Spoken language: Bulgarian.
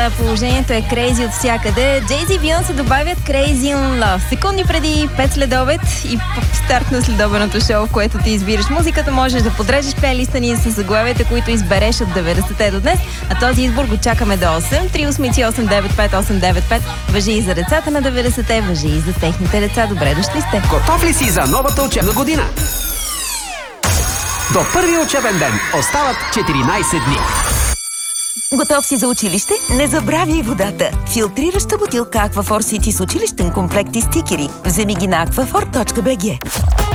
положението е crazy от всякъде. Jay-Z и Beyoncé добавят Crazy in Love. Секунди преди 5 следобед и старт на следобедното шоу, в което ти избираш музиката, можеш да подрежеш плейлиста ни с заглавията, които избереш от 90-те до днес. А този избор го чакаме до 8. 388-95895. Важи и за децата на 90-те, важи и за техните деца. Добре дошли сте. Готов ли си за новата учебна година? До първия учебен ден остават 14 дни. Готов си за училище? Не забравяй водата. Филтрираща бутилка Aquaphor City с училищен комплект и стикери. Вземи ги на aquaphor.bg.